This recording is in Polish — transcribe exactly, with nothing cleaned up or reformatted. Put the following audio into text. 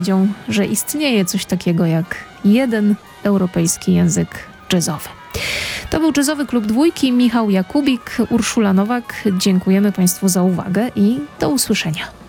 wiedzą, że istnieje coś takiego jak jeden europejski język jazzowy. To był Jazzowy Klub Dwójki, Michał Jakubik, Urszula Nowak. Dziękujemy Państwu za uwagę i do usłyszenia.